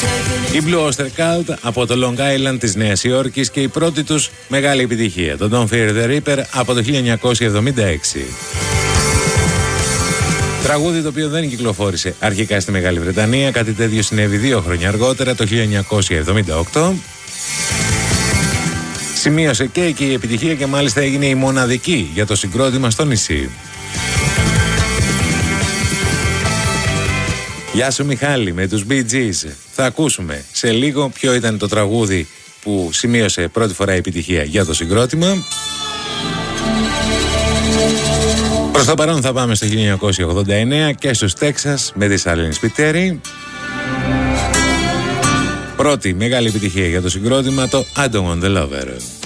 Η Blue Oyster Cult από το Long Island της Νέας Υόρκης και η πρώτη τους μεγάλη επιτυχία, το Don't Fear the Reaper από το 1976. Τραγούδι το οποίο δεν κυκλοφόρησε αρχικά στη Μεγάλη Βρετανία, κάτι τέτοιο συνέβη 2 χρόνια αργότερα, το 1978. Σημείωσε και εκεί η επιτυχία και μάλιστα έγινε η μοναδική για το συγκρότημα στο νησί. Γεια σου Μιχάλη με τους Bee Gees. Θα ακούσουμε σε λίγο ποιο ήταν το τραγούδι που σημείωσε πρώτη φορά επιτυχία για το συγκρότημα. Προς το παρόν θα πάμε στο 1989 και στους Τέξας με τη Σάλιν Σπιτέρι. Πρώτη μεγάλη επιτυχία για το συγκρότημα, το I Don't Want the Lover.